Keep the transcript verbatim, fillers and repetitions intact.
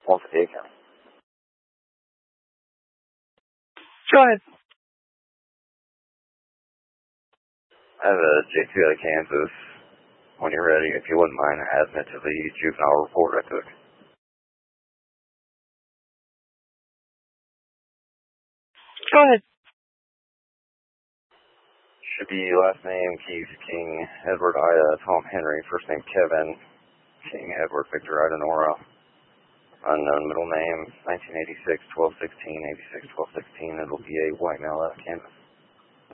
One for Aiken. Go ahead. I have a J two out of Kansas. When you're ready, if you wouldn't mind adding it to the juvenile report I took. Go ahead. Should be last name Keith King, Edward Ida, Tom Henry, first name Kevin, King Edward Victor Ida Nora. Unknown middle name, nineteen eighty-six, twelve sixteen, eighty-six, twelve sixteen. It'll be a white male out of Kansas.